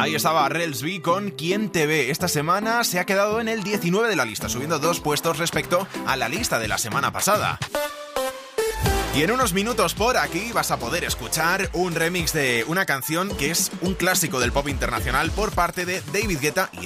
Ahí estaba Rels B con ¿Quién te ve? Esta semana se ha quedado en el 19 de la lista, subiendo 2 puestos respecto a la lista de la semana pasada. Y en unos minutos por aquí vas a poder escuchar un remix de una canción que es un clásico del pop internacional por parte de David Guetta y